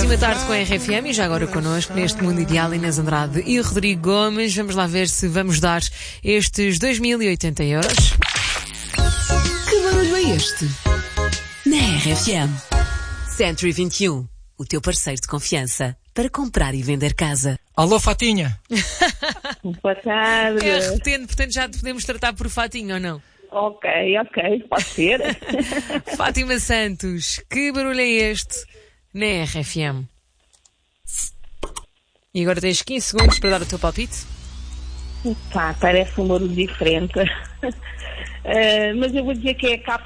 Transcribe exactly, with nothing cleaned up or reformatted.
Ótima tarde com a R F M e já agora connosco neste Mundo Ideal Inês Andrade e Rodrigo Gomes. Vamos lá ver se vamos dar estes dois mil e oitenta euros. Que barulho é este? Na R F M. Century vinte e um, o teu parceiro de confiança para comprar e vender casa. Alô, Fatinha. Boa tarde. É retendo, portanto já te podemos tratar por Fatinho ou não? Ok, ok, pode ser. Fátima Santos, que barulho é este na R F M? E agora tens quinze segundos para dar o teu palpite. Pá, parece um barulho diferente. Uh, mas eu vou dizer que é a capa